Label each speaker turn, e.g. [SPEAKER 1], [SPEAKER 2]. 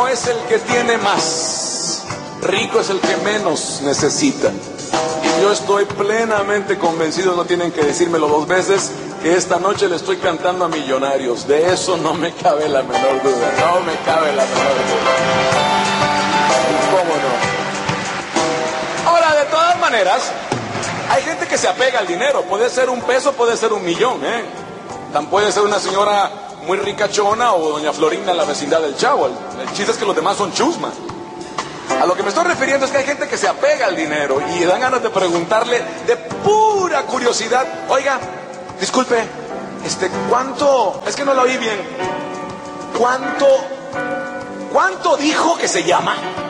[SPEAKER 1] es el que tiene más, rico es el que menos necesita. Y yo estoy plenamente convencido, no tienen que decírmelo dos veces, que esta noche le estoy cantando a millonarios. De eso no me cabe la menor duda, no me cabe la menor duda. ¿Cómo no? Ahora, de todas maneras, hay gente que se apega al dinero. Puede ser un peso, puede ser un millón, Tan puede ser una señora muy ricachona o doña Florinda en la vecindad del Chavo. El chiste es que los demás son chusma. A lo que me estoy refiriendo es que hay gente que se apega al dinero y dan ganas de preguntarle de pura curiosidad: oiga, disculpe, ¿cuánto? Es que no lo oí bien. ¿Cuánto dijo que se llama?